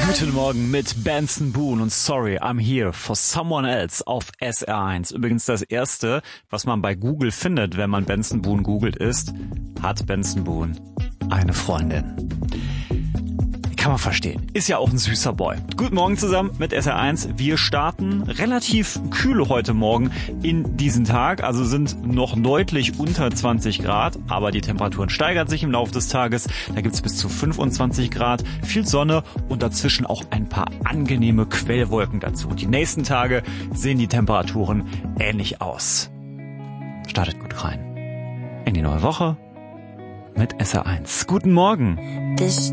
Guten Morgen mit Benson Boone und Sorry, I'm Here for Someone Else auf SR1. Übrigens das Erste, was man bei Google findet, wenn man Benson Boone googelt, ist, hat Benson Boone eine Freundin? Kann man verstehen. Ist ja auch ein süßer Boy. Guten Morgen zusammen mit SR1. Wir starten relativ kühl heute Morgen in diesen Tag. Also sind noch deutlich unter 20 Grad. Aber die Temperaturen steigern sich im Laufe des Tages. Da gibt's bis zu 25 Grad. Viel Sonne und dazwischen auch ein paar angenehme Quellwolken dazu. Die nächsten Tage sehen die Temperaturen ähnlich aus. Startet gut rein in die neue Woche mit SR1. Guten Morgen.